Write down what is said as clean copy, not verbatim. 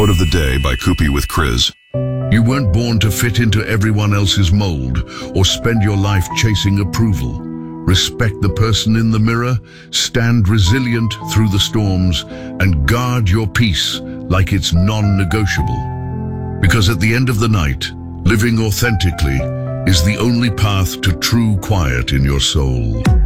Quote of the day by Koopy with Kriz. You weren't born to fit into everyone else's mold or spend your life chasing approval. Respect the person in the mirror, stand resilient through the storms, and guard your peace like it's non-negotiable. Because at the end of the night, living authentically is the only path to true quiet in your soul.